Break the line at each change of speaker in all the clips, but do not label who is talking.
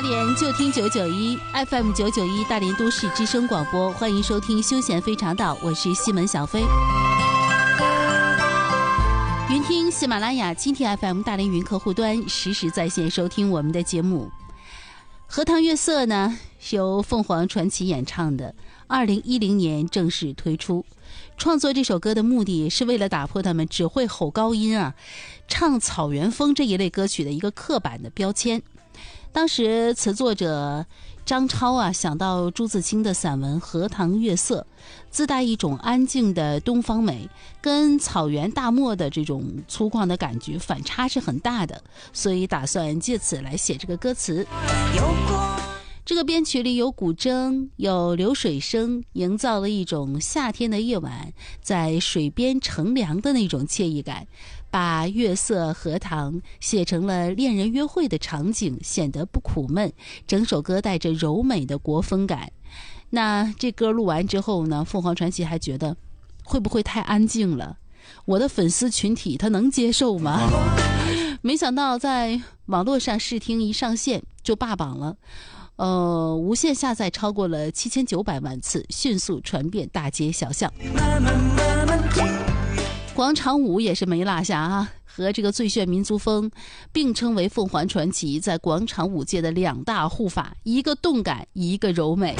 点就听991 FM 991大连都市之声广播，欢迎收听休闲非常道，我是西门小飞。云听喜马拉雅、蜻蜓 FM 大连云客户端实时在线收听我们的节目。荷塘月色呢，由凤凰传奇演唱的，2010年正式推出。创作这首歌的目的是为了打破他们只会吼高音唱草原风这一类歌曲的一个刻板的标签。当时词作者张超想到朱自清的散文《荷塘月色》，自带一种安静的东方美，跟草原大漠的这种粗犷的感觉反差是很大的，所以打算借此来写这个歌词。这个编曲里有古筝，有流水声，营造了一种夏天的夜晚在水边乘凉的那种惬意感，把月色荷塘写成了恋人约会的场景，显得不苦闷，整首歌带着柔美的国风感。那这歌录完之后呢，凤凰传奇还觉得会不会太安静了，我的粉丝群体他能接受吗？没想到在网络上试听一上线就霸榜了，无限下载超过了7900万次，迅速传遍大街小巷。广场舞也是没落下和这个最炫民族风并称为凤凰传奇在广场舞界的2大护法，一个动感，一个柔美。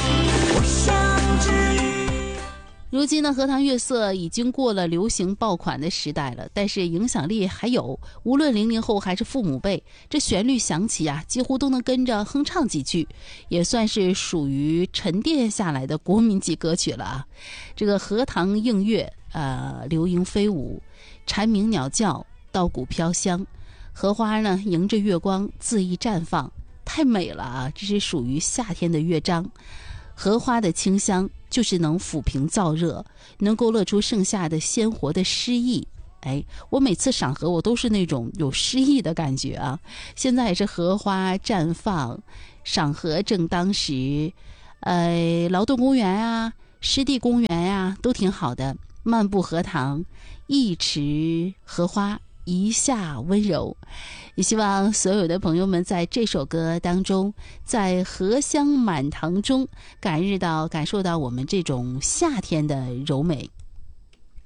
如今呢，荷塘月色已经过了流行爆款的时代了，但是影响力还有，无论00后还是父母辈，这旋律响起几乎都能跟着哼唱几句，也算是属于沉淀下来的国民级歌曲了这个荷塘映月，流萤飞舞，蝉鸣鸟叫，稻谷飘香，荷花呢迎着月光恣意绽放，太美了这是属于夏天的乐章。荷花的清香就是能抚平燥热，能勾勒出盛夏的鲜活的诗意。我每次赏荷我都是那种有诗意的感觉现在也是荷花绽放，赏荷正当时，劳动公园湿地公园都挺好的。漫步荷塘，一池荷花，一夏温柔。也希望所有的朋友们在这首歌当中，在荷香满堂中感受到我们这种夏天的柔美。